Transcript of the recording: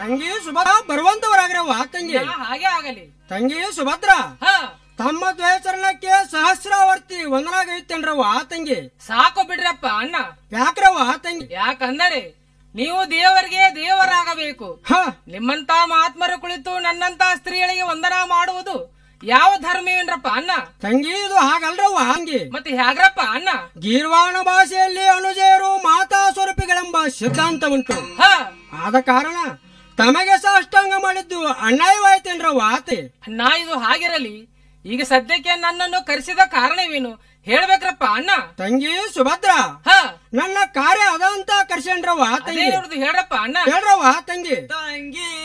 ತಂಗಿ ಸುಭದ್ರ ಬರುವಂತವರಾಗ್ರವ್ವ ತಂಗಿ. ಹಾಗೆ ಆಗಲಿ ತಂಗಿ ಸುಭದ್ರ ತಮ್ಮ ದ್ವಯಚರಣಕ್ಕೆ ಸಹಸ್ರಾವರ್ತಿ ವಂದನಾಗೈತೇನ್ರವ್ವ ತಂಗಿ. ಸಾಕು ಬಿಡ್ರಪ್ಪ ಅಣ್ಣ. ಯಾಕ್ರವ್ವ ತಂಗಿ? ಯಾಕಂದರೆ ನೀವು ದೇವರಿಗೆ ದೇವರಾಗಬೇಕು. ನಿಮ್ಮಂತ ಮಹಾತ್ಮರು ಕುಳಿತು ನನ್ನಂತ ಸ್ತ್ರೀಗಳಿಗೆ ವಂದನಾ ಮಾಡುವುದು ಯಾವ ಧರ್ಮವೇನ್ರಪ್ಪ ಅಣ್ಣ? ತಂಗಿ ಇದು ಹಾಗಲ್ರವ್ವ ತಂಗಿ. ಮತ್ತೆ ಹೇಗ್ರಪ್ಪ ಅಣ್ಣ? ಗೀರ್ವಾಣ ಭಾಷೆಯಲ್ಲಿ ಅನುಜಯರು ಮಾತಾ ಸ್ವರೂಪಿಗಳೆಂಬ ಸಿದ್ಧಾಂತ ಉಂಟು. ಆದ ಕಾರಣ ತಮಗೆ ಸಾಷ್ಟಾಂಗ ಮಾಡಿದ್ದು ಅನ್ಯಾಯವಾಯ್ತೇನ್ರವ್ವ ಆತೆ? ಅಣ್ಣ ಇದು ಹಾಗಿರಲಿ, ಈಗ ಸದ್ಯಕ್ಕೆ ನನ್ನನ್ನು ಕರೆಸಿದ ಕಾರಣವೇನು ಹೇಳ್ಬೇಕ್ರಪ್ಪ ಅಣ್ಣ? ತಂಗಿ ಸುಭದ್ರ ನನ್ನ ಕಾರ್ಯ ಅದಂತ ಕರ್ಸೇನ್ರವ್ವ ತಂಗಿ. ಹೇಳ್ರಪ್ಪ ಅಣ್ಣ. ಹೇಳ್ರವ್ವ ತಂಗಿ.